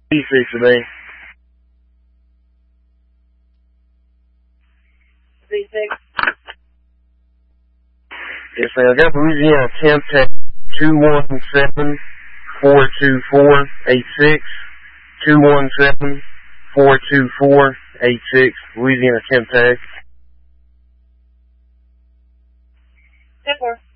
3-6 today. 3-6. Yes, ma'am. I got Louisiana temp tech 217-424-86. 217-424-86. Louisiana temp tag. 10-4.